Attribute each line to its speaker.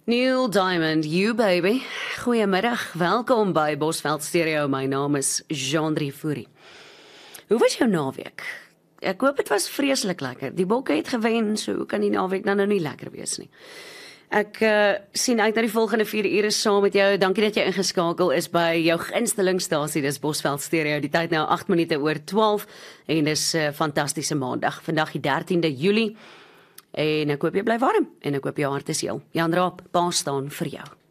Speaker 1: Neil Diamond, you baby. Goeiemiddag, welkom by Bosveld Stereo. My naam is Jean-Drie Fourie. Hoe was jou naweek? Ek hoop het was vreeslik lekker. Die Bokke het gewen, so hoe kan die naweek nou nie lekker wees nie. Ek sien uit na die volgende 4 ure saam met jou. Dankie dat jy ingeskakel is by jou gunstelingstasie. Dis Bosveld Stereo. Die tyd nou 8 minute oor 12 en dis 'n fantastiese maandag. Vandag die 13de Julie. En ek hoop jy bly warm en ek hoop jou hart is heel. Jan Raap, pa staan vir jou.